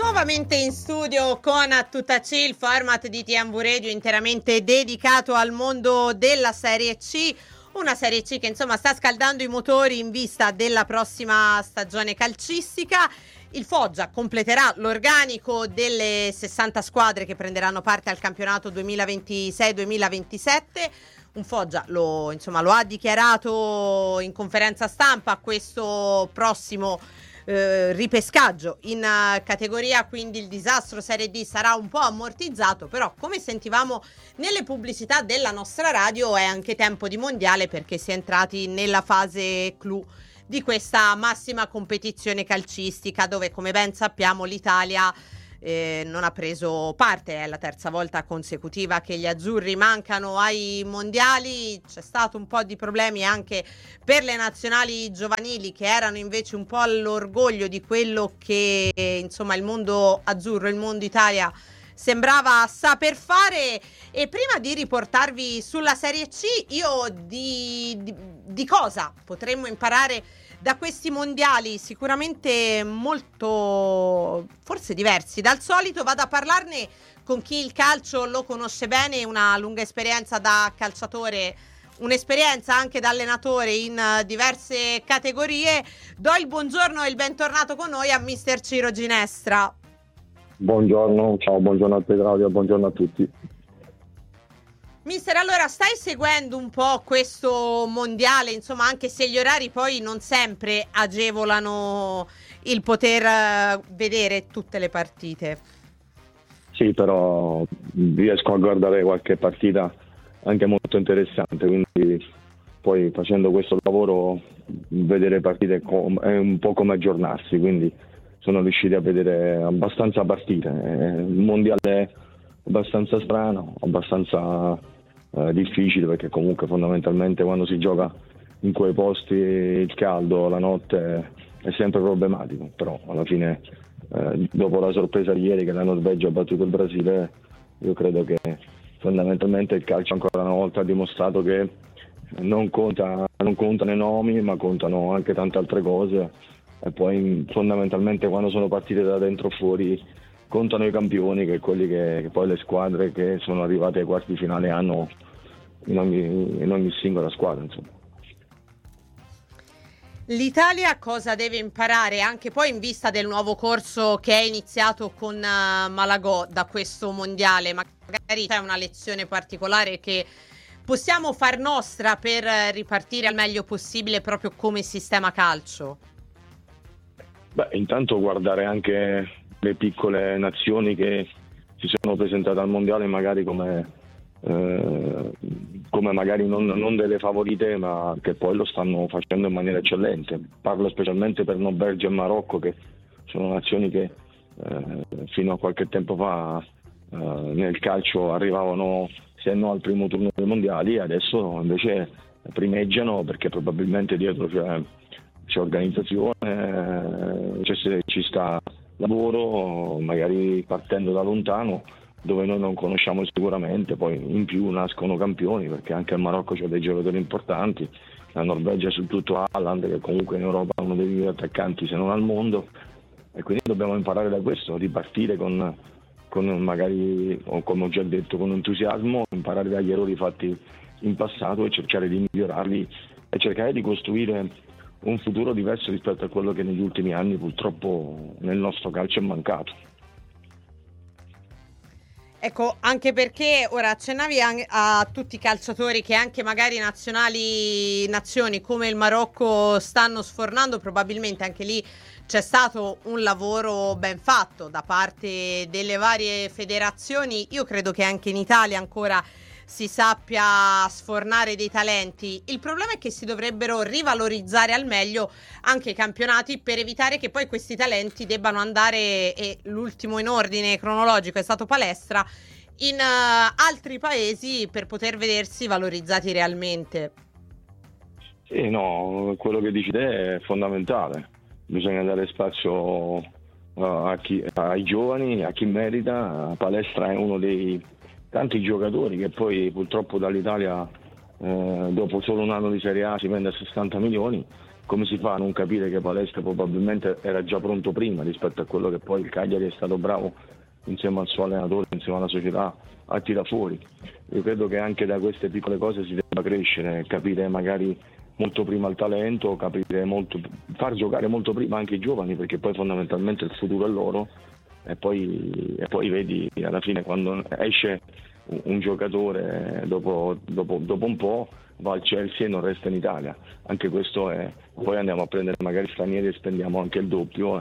Nuovamente in studio con A Tutta C, il format di TMV Radio interamente dedicato al mondo della Serie C. Una Serie C che insomma sta scaldando i motori in vista della prossima stagione calcistica. Il Foggia completerà l'organico delle 60 squadre che prenderanno parte al campionato 2026-2027. Un Foggia lo ha dichiarato in conferenza stampa questo prossimo ripescaggio in categoria, quindi il disastro Serie D sarà un po' ammortizzato, però come sentivamo nelle pubblicità della nostra radio è anche tempo di mondiale, perché si è entrati nella fase clou di questa massima competizione calcistica, dove come ben sappiamo l'Italia non ha preso parte. È la terza volta consecutiva che gli azzurri mancano ai mondiali. C'è stato un po' di problemi anche per le nazionali giovanili, che erano invece un po' l'orgoglio di quello che insomma il mondo azzurro, il mondo Italia sembrava saper fare. E prima di riportarvi sulla Serie C, io di cosa potremmo imparare da questi mondiali, sicuramente molto, forse diversi dal solito, vado a parlarne con chi il calcio lo conosce bene, una lunga esperienza da calciatore, un'esperienza anche da allenatore in diverse categorie. Do il buongiorno e il bentornato con noi a mister Ciro Ginestra. Buongiorno, ciao, buongiorno a te Claudia, buongiorno a tutti. Mister, allora stai seguendo un po' questo mondiale, insomma, anche se gli orari poi non sempre agevolano il poter vedere tutte le partite. Sì, però riesco a guardare qualche partita anche molto interessante, quindi poi facendo questo lavoro vedere partite è un po' come aggiornarsi, quindi sono riusciti a vedere abbastanza partite. Il mondiale è abbastanza strano, abbastanza difficile, perché comunque fondamentalmente quando si gioca in quei posti il caldo, la notte è sempre problematico, però alla fine dopo la sorpresa di ieri che la Norvegia ha battuto il Brasile, io credo che fondamentalmente il calcio ancora una volta ha dimostrato che non contano i nomi, ma contano anche tante altre cose, e poi fondamentalmente quando sono partite da dentro o fuori contano i campioni, che quelli che poi le squadre che sono arrivate ai quarti finale hanno in ogni singola squadra, insomma. L'Italia cosa deve imparare anche poi in vista del nuovo corso che è iniziato con Malagò da questo mondiale? Magari c'è una lezione particolare che possiamo far nostra per ripartire al meglio possibile proprio come sistema calcio? Beh, intanto guardare anche le piccole nazioni che si sono presentate al mondiale magari come magari non delle favorite, ma che poi lo stanno facendo in maniera eccellente. Parlo specialmente per Norvegia e Marocco, che sono nazioni che fino a qualche tempo fa nel calcio arrivavano se no al primo turno dei mondiali, adesso invece primeggiano, perché probabilmente dietro c'è organizzazione, ci sta lavoro, magari partendo da lontano, dove noi non conosciamo sicuramente. Poi in più nascono campioni, perché anche il Marocco c'ha dei giocatori importanti, la Norvegia su tutto Haaland, che comunque in Europa è uno dei migliori attaccanti se non al mondo, e quindi dobbiamo imparare da questo, ripartire con magari, o come ho già detto, con entusiasmo, imparare dagli errori fatti in passato e cercare di migliorarli e cercare di costruire un futuro diverso rispetto a quello che negli ultimi anni purtroppo nel nostro calcio è mancato. Ecco, anche perché ora accennavi a tutti i calciatori che anche magari nazioni come il Marocco stanno sfornando, probabilmente anche lì c'è stato un lavoro ben fatto da parte delle varie federazioni. Io credo che anche in Italia ancora si sappia sfornare dei talenti. Il problema è che si dovrebbero rivalorizzare al meglio anche i campionati, per evitare che poi questi talenti debbano andare, e l'ultimo in ordine cronologico è stato Palestra, in altri paesi per poter vedersi valorizzati realmente. Sì, no, quello che dici te è fondamentale. Bisogna dare spazio ai giovani, a chi merita. Palestra è uno dei tanti giocatori che poi purtroppo dall'Italia dopo solo un anno di Serie A si vende a 60 milioni, come si fa a non capire che Palestra probabilmente era già pronto prima rispetto a quello che poi il Cagliari è stato bravo insieme al suo allenatore, insieme alla società, a tirare fuori. Io credo che anche da queste piccole cose si debba crescere, capire magari molto prima il talento, far giocare molto prima anche i giovani, perché poi fondamentalmente il futuro è loro, e poi vedi alla fine quando esce un giocatore dopo un po' va al Chelsea e non resta in Italia. Anche questo è, poi andiamo a prendere magari stranieri e spendiamo anche il doppio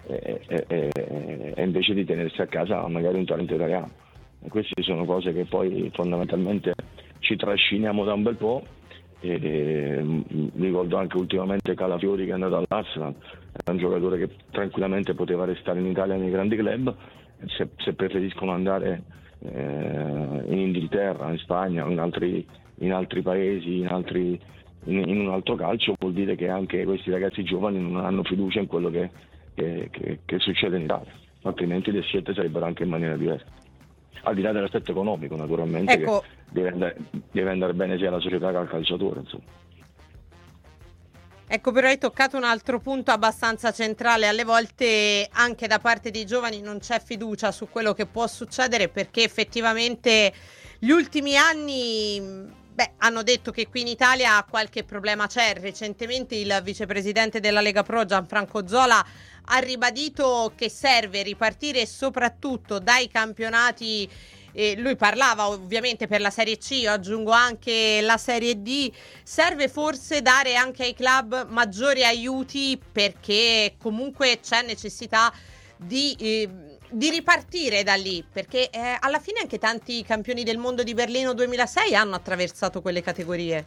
e invece di tenersi a casa magari un talento italiano. E queste sono cose che poi fondamentalmente ci trasciniamo da un bel po'. Ricordo anche ultimamente Calafiori che è andato all'Arsenal, è un giocatore che tranquillamente poteva restare in Italia nei grandi club. Se preferiscono andare in Inghilterra, in Spagna, in altri paesi, in un altro calcio, vuol dire che anche questi ragazzi giovani non hanno fiducia in quello che succede in Italia, altrimenti le scelte sarebbero anche in maniera diversa, al di là dell'aspetto economico naturalmente, ecco, che deve andare bene sia alla società che al calciatore, insomma. Ecco, però hai toccato un altro punto abbastanza centrale. Alle volte anche da parte dei giovani non c'è fiducia su quello che può succedere, perché effettivamente gli ultimi anni hanno detto che qui in Italia qualche problema c'è. Recentemente il vicepresidente della Lega Pro, Gianfranco Zola, ha ribadito che serve ripartire soprattutto dai campionati. Lui parlava ovviamente per la Serie C, io aggiungo anche la Serie D. Serve forse dare anche ai club maggiori aiuti, perché comunque c'è necessità di ripartire da lì, perché alla fine anche tanti campioni del mondo di Berlino 2006 hanno attraversato quelle categorie.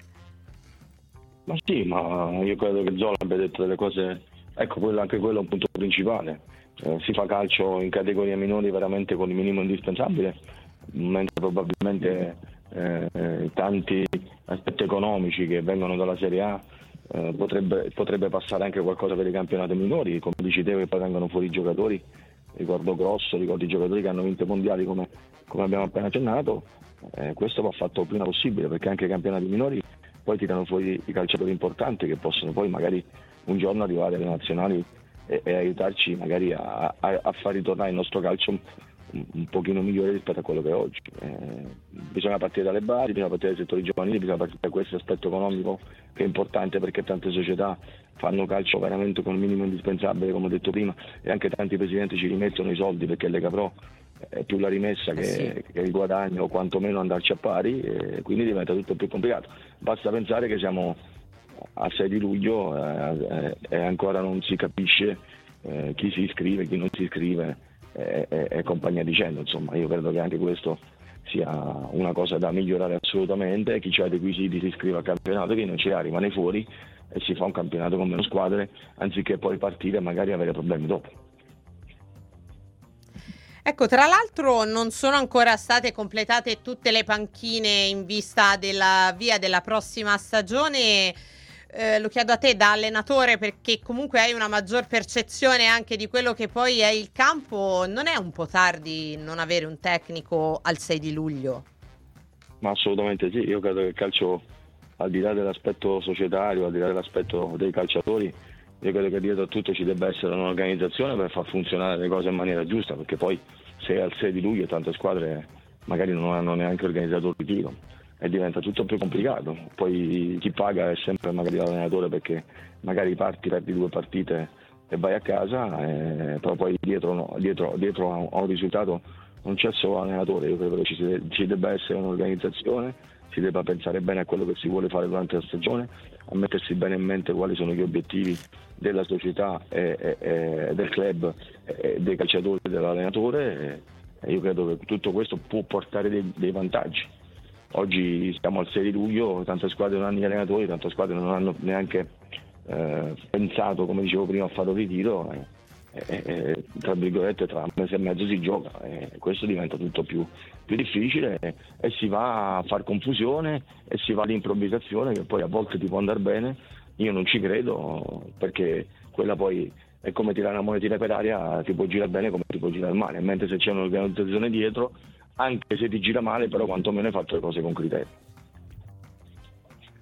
Ma sì, ma io credo che Zola abbia detto delle cose, ecco, anche quello è un punto principale. Si fa calcio in categorie minori veramente con il minimo indispensabile, mentre probabilmente tanti aspetti economici che vengono dalla Serie A potrebbe passare anche qualcosa per i campionati minori, come dici te, che poi vengono fuori i giocatori. Ricordo Grosso, ricordo i giocatori che hanno vinto i mondiali come abbiamo appena accennato. Questo va fatto il prima possibile, perché anche i campionati minori poi tirano fuori i calciatori importanti che possono poi magari un giorno arrivare alle nazionali e aiutarci magari a far ritornare il nostro calcio un pochino migliore rispetto a quello che è oggi. Bisogna partire dalle basi, bisogna partire dai settori giovanili, bisogna partire da questo aspetto economico che è importante, perché tante società fanno calcio veramente con il minimo indispensabile, come ho detto prima, e anche tanti presidenti ci rimettono i soldi, perché Lega Pro è più la rimessa che il guadagno, o quantomeno andarci a pari, e quindi diventa tutto più complicato. Basta pensare che siamo a 6 di luglio e ancora non si capisce chi si iscrive, chi non si iscrive e compagnia dicendo. Insomma, io credo che anche questo sia una cosa da migliorare assolutamente. Chi ha i requisiti si iscrive al campionato, chi non ce l'ha rimane fuori e si fa un campionato con meno squadre, anziché poi partire e magari avere problemi dopo. Ecco, tra l'altro non sono ancora state completate tutte le panchine in vista della via della prossima stagione. Lo chiedo a te da allenatore, perché comunque hai una maggior percezione anche di quello che poi è il campo. Non è un po' tardi non avere un tecnico al 6 di luglio? Ma assolutamente sì, io credo che il calcio, al di là dell'aspetto societario, al di là dell'aspetto dei calciatori, io credo che dietro a tutto ci debba essere un'organizzazione per far funzionare le cose in maniera giusta, perché poi se al 6 di luglio tante squadre magari non hanno neanche organizzato il ritiro e diventa tutto più complicato. Poi chi paga è sempre magari l'allenatore, perché magari perdi 2 partite e vai a casa, però poi dietro a un risultato non c'è solo l'allenatore. Io credo che ci debba essere un'organizzazione, si debba pensare bene a quello che si vuole fare durante la stagione, a mettersi bene in mente quali sono gli obiettivi della società e del club, dei calciatori e dell'allenatore, e io credo che tutto questo può portare dei vantaggi. Oggi siamo al 6 di luglio, tante squadre non hanno gli allenatori, tante squadre non hanno neanche pensato, come dicevo prima, a fare un ritiro, tra virgolette tra un mese e mezzo si gioca, e questo diventa tutto più difficile, e si va a far confusione e si va all'improvvisazione, che poi a volte ti può andare bene. Io non ci credo, perché quella poi è come tirare una monetina per aria, ti può girare bene come ti può girare male, mentre se c'è un'organizzazione dietro, anche se ti gira male, però quantomeno hai fatto le cose con criterio.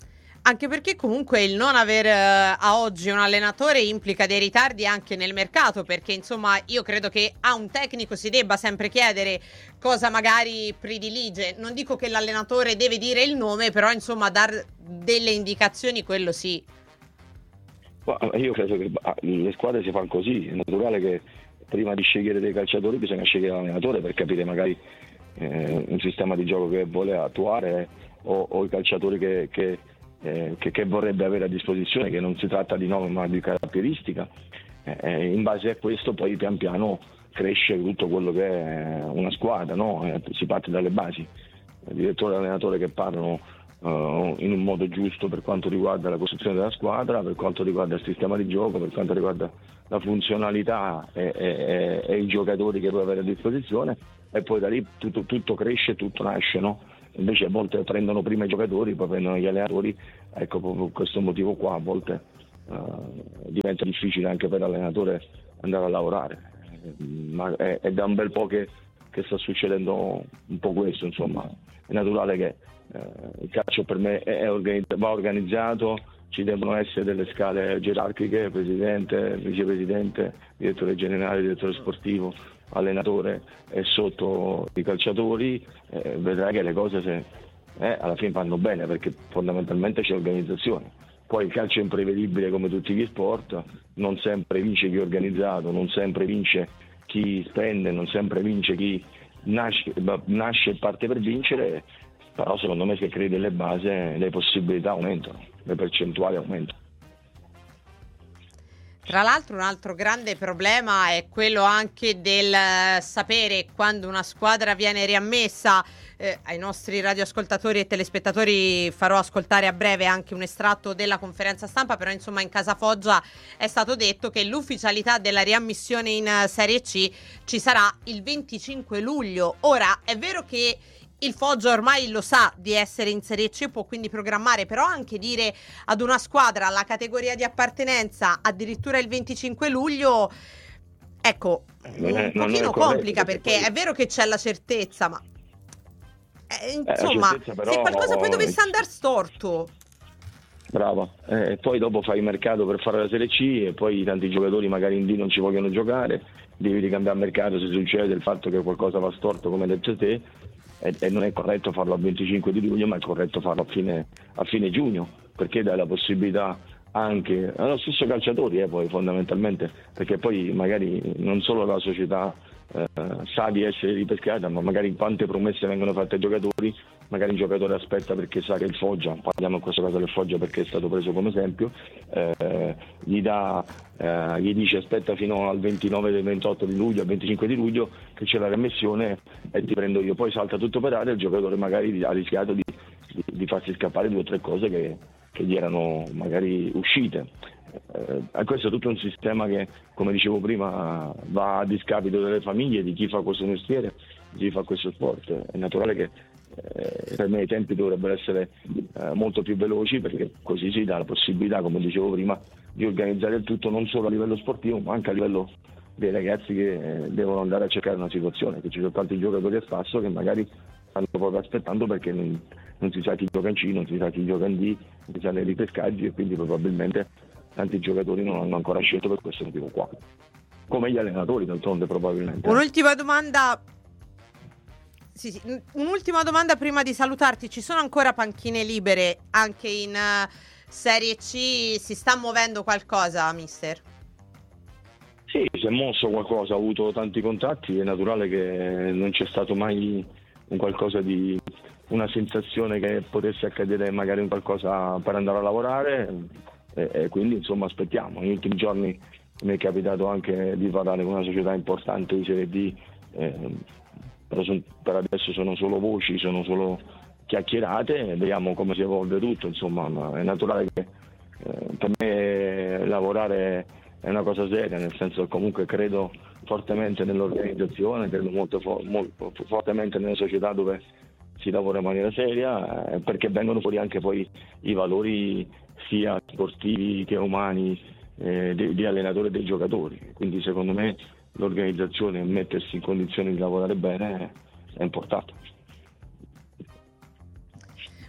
Anche perché comunque il non aver a oggi un allenatore implica dei ritardi anche nel mercato, perché insomma io credo che a un tecnico si debba sempre chiedere cosa magari predilige. Non dico che l'allenatore deve dire il nome, però insomma dar delle indicazioni, quello sì. Ma io credo che le squadre si fanno così, è naturale che prima di scegliere dei calciatori bisogna scegliere l'allenatore per capire magari un sistema di gioco che vuole attuare o i calciatori che vorrebbe avere a disposizione, che non si tratta di nome ma di caratteristica. In base a questo poi pian piano cresce tutto quello che è una squadra, no? Si parte dalle basi. Il direttore e l'allenatore che parlano in un modo giusto per quanto riguarda la costruzione della squadra, per quanto riguarda il sistema di gioco, per quanto riguarda la funzionalità e i giocatori che puoi avere a disposizione, e poi da lì tutto cresce, tutto nasce, no? Invece a volte prendono prima i giocatori, poi prendono gli allenatori, ecco, per questo motivo qua a volte diventa difficile anche per l'allenatore andare a lavorare, ma è da un bel po' che sta succedendo un po' questo, insomma. È naturale che il calcio per me va organizzato, ci devono essere delle scale gerarchiche, presidente, vicepresidente, direttore generale, direttore sportivo, allenatore e sotto i calciatori, vedrai che le cose alla fine vanno bene, perché fondamentalmente c'è organizzazione. Poi il calcio è imprevedibile come tutti gli sport, non sempre vince chi è organizzato, non sempre vince chi spende, non sempre vince chi nasce e parte per vincere, però secondo me se crei delle basi le possibilità aumentano, le percentuali aumentano. Tra l'altro un altro grande problema è quello anche del sapere quando una squadra viene riammessa. Ai nostri radioascoltatori e telespettatori farò ascoltare a breve anche un estratto della conferenza stampa, però insomma in Casa Foggia è stato detto che l'ufficialità della riammissione in Serie C ci sarà il 25 luglio. Ora è vero che il Foggia ormai lo sa di essere in Serie C, può quindi programmare, però anche dire ad una squadra la categoria di appartenenza addirittura il 25 luglio, ecco, un pochino complica, perché è vero che c'è la certezza, ma insomma, certezza, però, se qualcosa poi dovesse andare storto. Brava, poi dopo fai il mercato per fare la Serie C e poi tanti giocatori magari in D non ci vogliono giocare, devi ricambiare mercato se succede il fatto che qualcosa va storto, come hai detto te. E non è corretto farlo al 25 di luglio, ma è corretto farlo a fine giugno, perché dai la possibilità anche allo stesso calciatori, poi fondamentalmente, perché poi magari non solo la società sa di essere ripescata, ma magari quante promesse vengono fatte ai giocatori, magari il giocatore aspetta perché sa che il Foggia, parliamo in questo caso del Foggia perché è stato preso come esempio, gli dice aspetta fino al 29-28 di luglio, al 25 di luglio che c'è la riammissione e ti prendo io, poi salta tutto per aria, il giocatore magari ha rischiato di farsi scappare 2 o 3 cose che gli erano magari uscite. Questo è tutto un sistema che, come dicevo prima, va a discapito delle famiglie, di chi fa questo mestiere, di chi fa questo sport. È naturale che per me i tempi dovrebbero essere molto più veloci, perché così si dà la possibilità, come dicevo prima, di organizzare il tutto non solo a livello sportivo ma anche a livello dei ragazzi che devono andare a cercare una situazione, che ci sono tanti giocatori a spasso che magari stanno proprio aspettando perché non si sa chi gioca in C, non si sa chi gioca in D, non si sa nei ripescaggi, e quindi probabilmente tanti giocatori non hanno ancora scelto per questo motivo qua, come gli allenatori d'altronde probabilmente. Un'ultima domanda. Sì, un'ultima domanda prima di salutarti. Ci sono ancora panchine libere anche in Serie C? Si sta muovendo qualcosa, mister? Sì, si è mosso qualcosa, ha avuto tanti contatti, è naturale che non c'è stato mai un qualcosa di una sensazione che potesse accadere magari un qualcosa per andare a lavorare, e quindi insomma aspettiamo. Negli ultimi giorni mi è capitato anche di parlare con una società importante di Serie D, però per adesso sono solo voci, sono solo chiacchierate e vediamo come si evolve tutto, insomma. Ma è naturale che per me lavorare è una cosa seria, nel senso che comunque credo fortemente nell'organizzazione, credo molto fortemente nelle società dove si lavora in maniera seria, perché vengono fuori anche poi i valori sia sportivi che umani di allenatore e dei giocatori. Quindi secondo me l'organizzazione e mettersi in condizioni di lavorare bene è importante.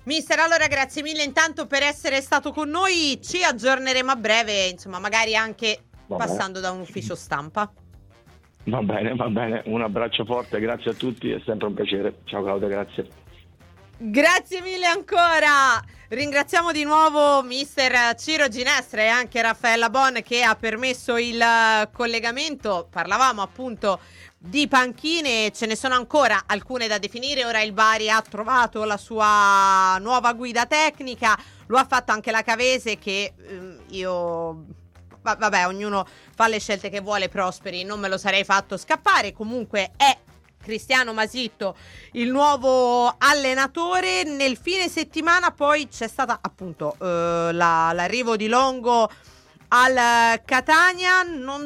Mister, allora grazie mille intanto per essere stato con noi, ci aggiorneremo a breve, insomma magari anche passando da un ufficio stampa. Va bene, un abbraccio forte, grazie a tutti, è sempre un piacere. Ciao Claudia, grazie. Grazie mille ancora. Ringraziamo di nuovo mister Ciro Ginestra e anche Raffaella Bon che ha permesso il collegamento. Parlavamo appunto di panchine, ce ne sono ancora alcune da definire. Ora il Bari ha trovato la sua nuova guida tecnica, lo ha fatto anche la Cavese che vabbè, ognuno fa le scelte che vuole. Prosperi non me lo sarei fatto scappare, comunque è Cristiano Masitto il nuovo allenatore. Nel fine settimana poi c'è stata appunto l'arrivo di Longo al Catania.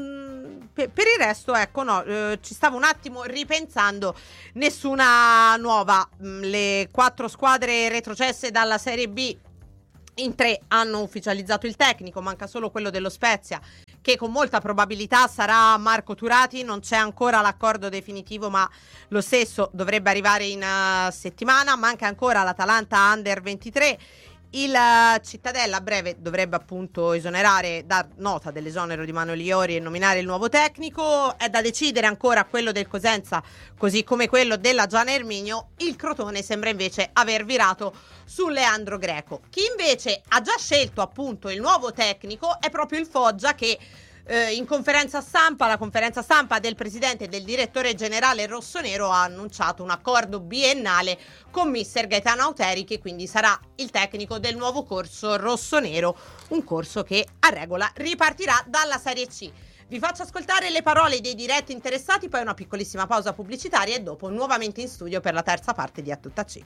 Per il resto ecco ci stavo un attimo ripensando, nessuna nuova. Le 4 squadre retrocesse dalla Serie B in 3 hanno ufficializzato il tecnico, manca solo quello dello Spezia che con molta probabilità sarà Marco Turati. Non c'è ancora l'accordo definitivo, ma lo stesso dovrebbe arrivare in settimana. Manca ancora l'Atalanta Under 23. Il Cittadella a breve dovrebbe appunto esonerare, dar nota dell'esonero di Manuel Iori e nominare il nuovo tecnico. È da decidere ancora quello del Cosenza, così come quello della Gian Erminio. Il Crotone sembra invece aver virato su Leandro Greco. Chi invece ha già scelto appunto il nuovo tecnico è proprio il Foggia, che in conferenza stampa, la conferenza stampa del presidente e del direttore generale rossonero ha annunciato un accordo biennale con mister Gaetano Auteri, che quindi sarà il tecnico del nuovo corso rossonero, un corso che a regola ripartirà dalla Serie C. Vi faccio ascoltare le parole dei diretti interessati, poi una piccolissima pausa pubblicitaria e dopo nuovamente in studio per la terza parte di A Tutta C.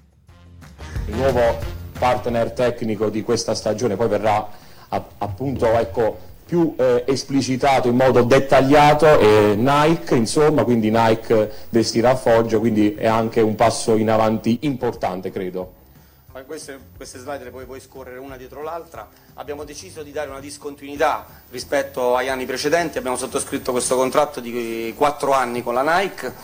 Il nuovo partner tecnico di questa stagione poi verrà appunto più esplicitato in modo dettagliato Nike, insomma, quindi Nike vestirà Foggia, quindi è anche un passo in avanti importante, credo. Queste slide le puoi scorrere una dietro l'altra. Abbiamo deciso di dare una discontinuità rispetto agli anni precedenti, abbiamo sottoscritto questo contratto di 4 anni con la Nike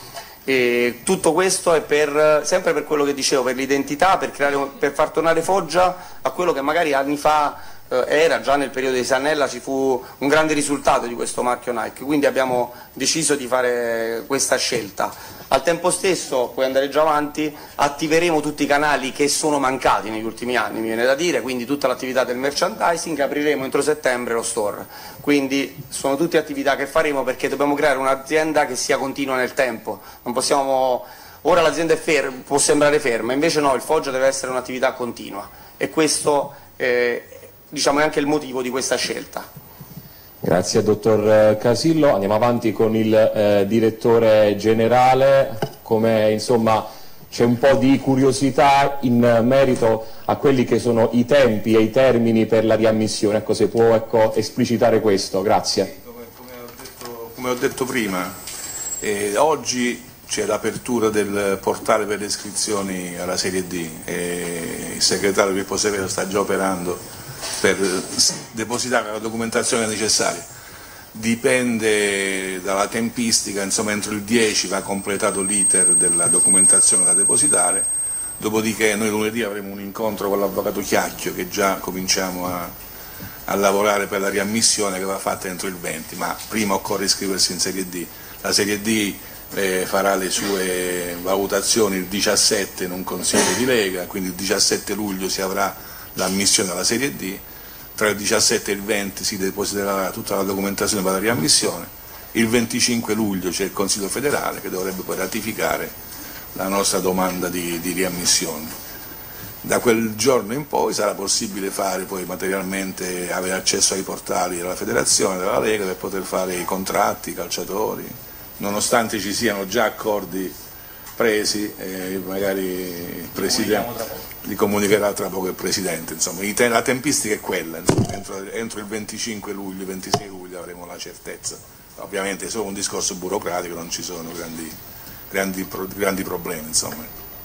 e tutto questo è sempre per quello che dicevo, per l'identità, per far tornare Foggia a quello che magari anni fa era. Già nel periodo di Sannella ci fu un grande risultato di questo marchio Nike, quindi abbiamo deciso di fare questa scelta. Al tempo stesso, puoi andare già avanti, attiveremo tutti i canali che sono mancati negli ultimi anni, mi viene da dire, quindi tutta l'attività del merchandising, apriremo entro settembre lo store, quindi sono tutte attività che faremo perché dobbiamo creare un'azienda che sia continua nel tempo, non possiamo, ora l'azienda è può sembrare ferma, invece no, il Foggia deve essere un'attività continua e questo diciamo è anche il motivo di questa scelta. Grazie dottor Casillo, andiamo avanti con il direttore generale. Come insomma c'è un po' di curiosità in merito a quelli che sono i tempi e i termini per la riammissione, ecco, se può esplicitare questo, grazie. Come ho detto prima, oggi c'è l'apertura del portale per le iscrizioni alla Serie D e il segretario Pippo Severo sta già operando per depositare la documentazione necessaria. Dipende dalla tempistica, insomma entro il 10 va completato l'iter della documentazione da depositare, dopodiché noi lunedì avremo un incontro con l'avvocato Chiacchio che già cominciamo a lavorare per la riammissione che va fatta entro il 20, ma prima occorre iscriversi in Serie D. La Serie D farà le sue valutazioni il 17 in un consiglio di Lega, quindi il 17 luglio si avrà l'ammissione alla Serie D, tra il 17 e il 20 si depositerà tutta la documentazione per la riammissione, il 25 luglio c'è il Consiglio federale che dovrebbe poi ratificare la nostra domanda di riammissione. Da quel giorno in poi sarà possibile fare poi materialmente, avere accesso ai portali della federazione, della Lega per poter fare i contratti, i calciatori, nonostante ci siano già accordi presi, magari il Presidente li comunicherà tra poco il Presidente, insomma, la tempistica è quella, insomma, entro il 25 luglio, 26 luglio avremo la certezza, ovviamente è solo un discorso burocratico, non ci sono grandi problemi, insomma.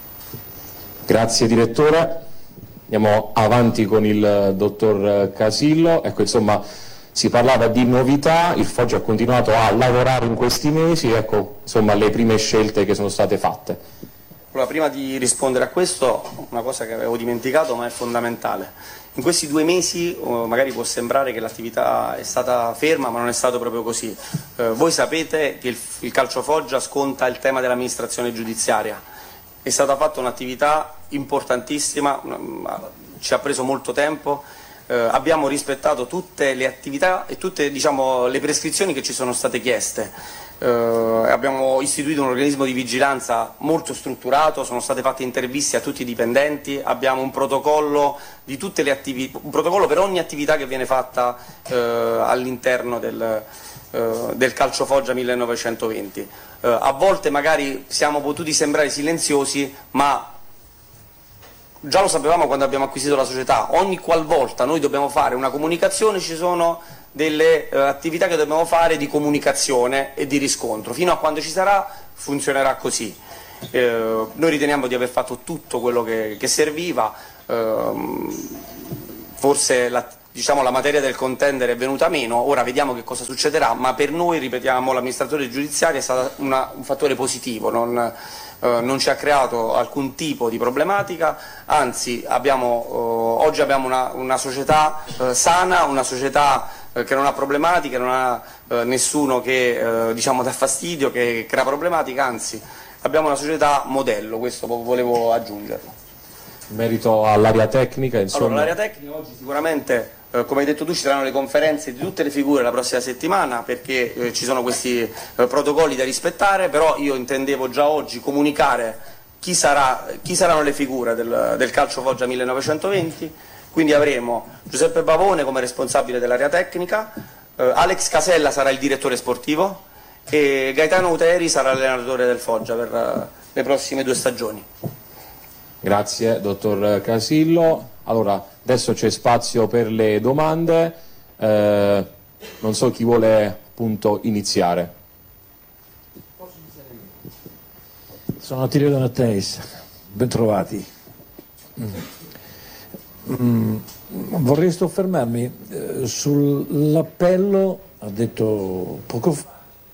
Grazie direttore, andiamo avanti con il dottor Casillo, ecco insomma si parlava di novità, il Foggia ha continuato a lavorare in questi mesi, ecco insomma le prime scelte che sono state fatte. Allora, prima di rispondere a questo, una cosa che avevo dimenticato ma è fondamentale. In questi 2 mesi magari può sembrare che l'attività è stata ferma, ma non è stato proprio così. Voi sapete che il Calcio Foggia sconta il tema dell'amministrazione giudiziaria. È stata fatta un'attività importantissima, ci ha preso molto tempo. Abbiamo rispettato tutte le attività e tutte, diciamo, le prescrizioni che ci sono state chieste. Abbiamo istituito un organismo di vigilanza molto strutturato, sono state fatte interviste a tutti i dipendenti, abbiamo un protocollo di tutte le attività, un protocollo per ogni attività che viene fatta all'interno del Calcio Foggia 1920. A volte magari siamo potuti sembrare silenziosi, ma già lo sapevamo quando abbiamo acquisito la società. Ogni qualvolta noi dobbiamo fare una comunicazione ci sono delle attività che dobbiamo fare di comunicazione e di riscontro. Fino a quando ci sarà funzionerà così. Noi riteniamo di aver fatto tutto quello che serviva. Forse la materia del contendere è venuta meno, ora vediamo che cosa succederà, ma per noi, ripetiamo, l'amministratore giudiziario è stato un fattore positivo, non ci ha creato alcun tipo di problematica, anzi oggi abbiamo una società sana, una società che non ha problematiche, non ha nessuno che dà fastidio, che crea problematica, anzi abbiamo una società modello, questo volevo aggiungerlo. In merito all'area tecnica, insomma... Allora, l'area tecnica oggi sicuramente, come hai detto tu, ci saranno le conferenze di tutte le figure la prossima settimana, perché ci sono questi protocolli da rispettare, però io intendevo già oggi comunicare chi saranno le figure del Calcio Foggia 1920, quindi avremo Giuseppe Pavone come responsabile dell'area tecnica, Alex Casella sarà il direttore sportivo e Gaetano Uteri sarà l'allenatore del Foggia per le prossime 2 stagioni. Grazie, dottor Casillo. Allora, adesso c'è spazio per le domande. Non so chi vuole appunto iniziare. Sono Attilio Donatteis, ben trovati. Vorrei soffermarmi sull'appello, ha detto poco fa,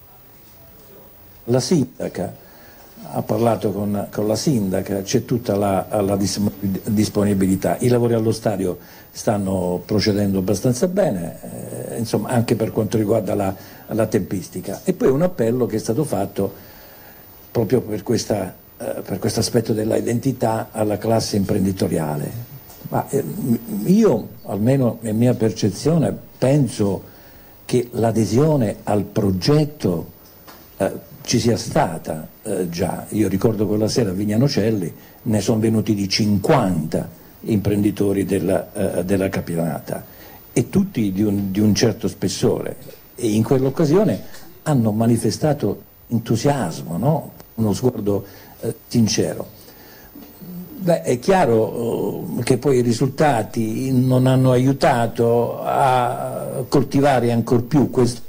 la sindaca, ha parlato con la sindaca, c'è tutta la disponibilità, i lavori allo stadio stanno procedendo abbastanza bene, insomma anche per quanto riguarda la tempistica, e poi un appello che è stato fatto proprio per questo aspetto della identità alla classe imprenditoriale. Ma io, almeno in mia percezione, penso che l'adesione al progetto ci sia stata già. Io ricordo quella sera a Vignano Celli ne sono venuti di 50 imprenditori della Capitanata, e tutti di un certo spessore, e in quell'occasione hanno manifestato entusiasmo, no? Uno sguardo sincero. Beh, è chiaro che poi i risultati non hanno aiutato a coltivare ancor più questo.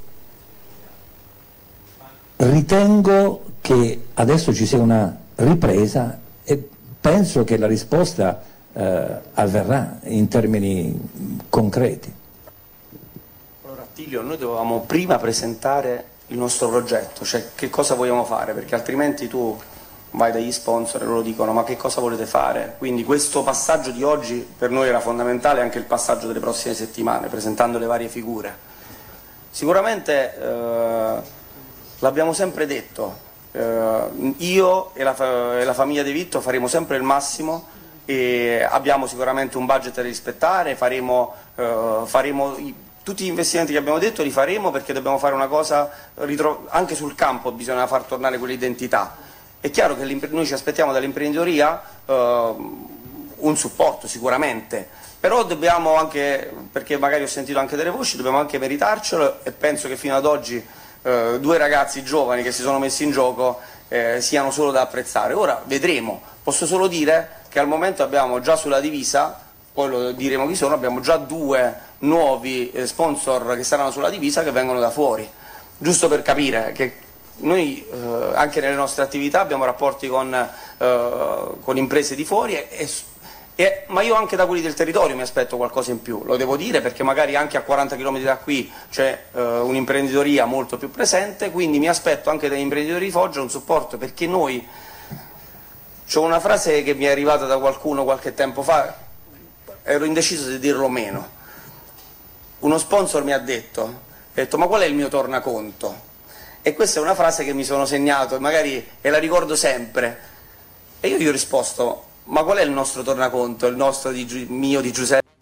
Ritengo che adesso ci sia una ripresa e penso che la risposta avverrà in termini concreti. Allora, Attilio, noi dovevamo prima presentare il nostro progetto, cioè che cosa vogliamo fare, perché altrimenti tu vai dagli sponsor e loro dicono ma che cosa volete fare, quindi questo passaggio di oggi per noi era fondamentale, anche il passaggio delle prossime settimane, presentando le varie figure. Sicuramente l'abbiamo sempre detto, io e la famiglia De Vitto faremo sempre il massimo e abbiamo sicuramente un budget da rispettare, faremo tutti gli investimenti che abbiamo detto li faremo, perché dobbiamo fare una cosa, anche sul campo bisogna far tornare quell'identità. È chiaro che noi ci aspettiamo dall'imprenditoria un supporto sicuramente, però dobbiamo anche, perché magari ho sentito anche delle voci, dobbiamo anche meritarcelo, e penso che fino ad oggi 2 ragazzi giovani che si sono messi in gioco siano solo da apprezzare. Ora vedremo, posso solo dire che al momento abbiamo già sulla divisa, poi lo diremo chi sono, abbiamo già 2 nuovi sponsor che saranno sulla divisa che vengono da fuori, giusto per capire che noi anche nelle nostre attività abbiamo rapporti con imprese di fuori, ma io anche da quelli del territorio mi aspetto qualcosa in più, lo devo dire, perché magari anche a 40 km da qui c'è un'imprenditoria molto più presente, quindi mi aspetto anche dagli imprenditori di Foggia un supporto, perché noi C'è una frase che mi è arrivata da qualcuno qualche tempo fa, ero indeciso di dirlo o meno. Uno sponsor mi ha detto ma qual è il mio tornaconto? E questa è una frase che mi sono segnato e la ricordo sempre. E io gli ho risposto, ma qual è il nostro tornaconto, il nostro mio di Giuseppe?